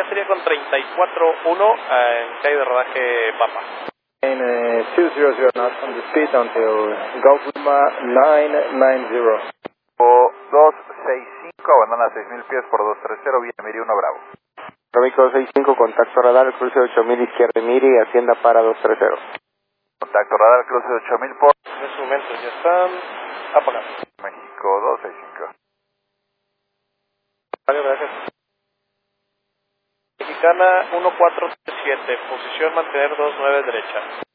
ya sería con 34-1 en calle de rodaje Papa. In 200 knots on the speed until Gulf Lima 990. 265, abandona 6.000 pies por 230, vía Miri 1 Bravo. México 265, contacto radar, cruce 8000 izquierda Miri, hacienda para 230. Contacto radar, cruce 8000 por... En estos momentos ya están apagados. México 265. Vale, gracias. Mexicana 1437, posición mantener 29 derecha.